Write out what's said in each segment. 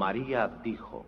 María dijo: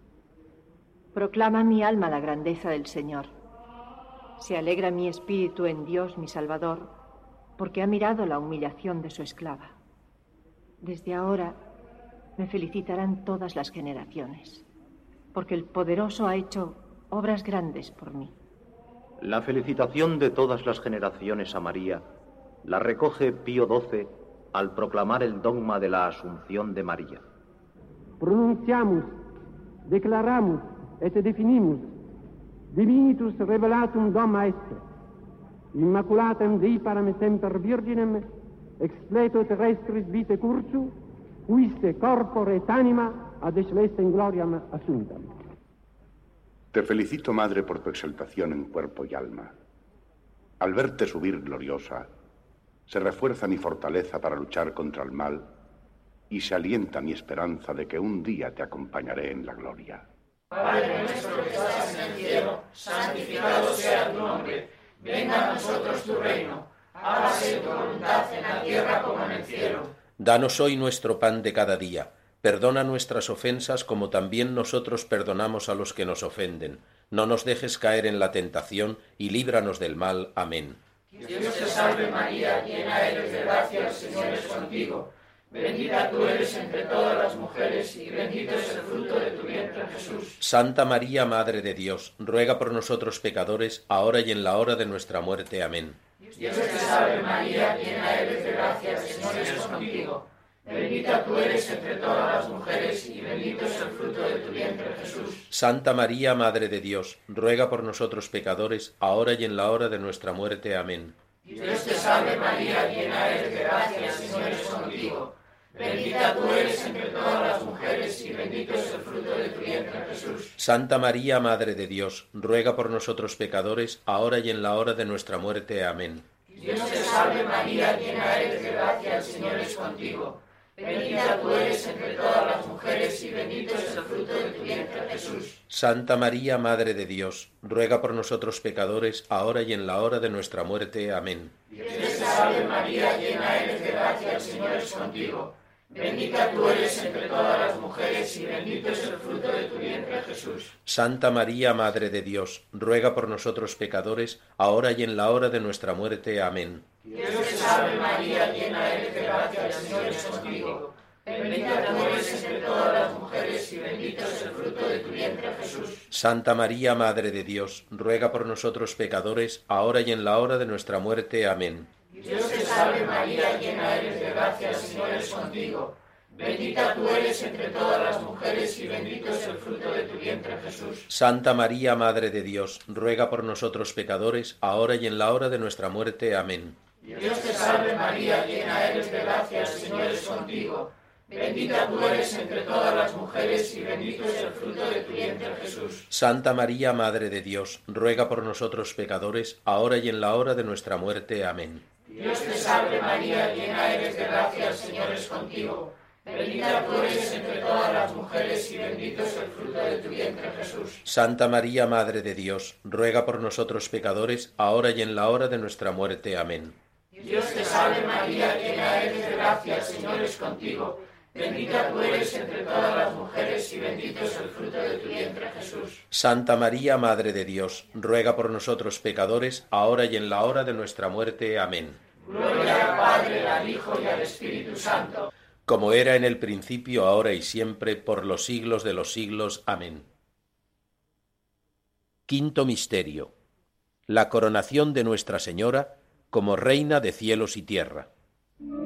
Proclama mi alma la grandeza del Señor. Se alegra mi espíritu en Dios mi Salvador, porque ha mirado la humillación de su esclava. Desde ahora me felicitarán todas las generaciones, porque el Poderoso ha hecho obras grandes por mí. La felicitación de todas las generaciones a María la recoge Pío XII al proclamar el dogma de la Asunción de María. Pronunciamus, declaramus et definimus divinitus revelatum dogma est, immaculatem Dei param semper virginem expleto terrestris vitae cursu, quiste corpore et anima ad excelestem gloriam assumptam. Te felicito, Madre, por tu exaltación en cuerpo y alma. Al verte subir gloriosa, se refuerza mi fortaleza para luchar contra el mal y se alienta mi esperanza de que un día te acompañaré en la gloria. Padre nuestro que estás en el cielo, santificado sea tu nombre. Venga a nosotros tu reino. Hágase tu voluntad en la tierra como en el cielo. Danos hoy nuestro pan de cada día. Perdona nuestras ofensas como también nosotros perdonamos a los que nos ofenden. No nos dejes caer en la tentación y líbranos del mal. Amén. Dios te salve María, llena eres de gracia, el Señor es contigo. Bendita tú eres entre todas las mujeres y bendito es el fruto de tu vientre, Jesús. Santa María, Madre de Dios, ruega por nosotros pecadores, ahora y en la hora de nuestra muerte. Amén. Dios te salve María, llena eres de gracia, el Señor es contigo. Bendita tú eres entre todas las mujeres y bendito es el fruto de tu vientre, Jesús. Santa María, Madre de Dios, ruega por nosotros pecadores, ahora y en la hora de nuestra muerte. Amén. Dios te salve María, llena eres de gracia, el Señor es contigo. Bendita tú eres entre todas las mujeres y bendito es el fruto de tu vientre, Jesús. Santa María, Madre de Dios, ruega por nosotros pecadores, ahora y en la hora de nuestra muerte. Amén. Dios te salve María, llena eres de gracia, el Señor es contigo. Bendita tú eres entre todas las mujeres y bendito es el fruto de tu vientre, Jesús. Santa María, Madre de Dios, ruega por nosotros pecadores, ahora y en la hora de nuestra muerte. Amén. Dios te salve María, llena eres de gracia, el Señor es contigo. Bendita tú eres entre todas las mujeres y bendito es el fruto de tu vientre, Jesús. Santa María, Madre de Dios, ruega por nosotros pecadores, ahora y en la hora de nuestra muerte. Amén. Dios te salve María, llena eres de gracia, el Señor es contigo. Bendita tú eres entre todas las mujeres y bendito es el fruto de tu vientre, Jesús. Santa María, Madre de Dios, ruega por nosotros pecadores, ahora y en la hora de nuestra muerte. Amén. Dios te salve María, llena eres de gracia, el Señor es contigo. Bendita tú eres entre todas las mujeres y bendito es el fruto de tu vientre, Jesús. Santa María, Madre de Dios, ruega por nosotros pecadores, ahora y en la hora de nuestra muerte. Amén. Dios te salve María, llena eres de gracia, el Señor es contigo. Bendita tú eres entre todas las mujeres y bendito es el fruto de tu vientre, Jesús. Santa María, Madre de Dios, ruega por nosotros pecadores, ahora y en la hora de nuestra muerte. Amén. Dios te salve María, llena eres de gracia, el Señor es contigo. Bendita tú eres entre todas las mujeres y bendito es el fruto de tu vientre, Jesús. Santa María, Madre de Dios, ruega por nosotros pecadores, ahora y en la hora de nuestra muerte. Amén. Dios te salve María, llena eres de gracia, el Señor es contigo. Bendita tú eres entre todas las mujeres y bendito es el fruto de tu vientre, Jesús. Santa María, Madre de Dios, ruega por nosotros pecadores, ahora y en la hora de nuestra muerte. Amén. Gloria al Padre, al Hijo y al Espíritu Santo. Como era en el principio, ahora y siempre, por los siglos de los siglos. Amén. Quinto misterio: la coronación de Nuestra Señora como Reina de cielos y tierra.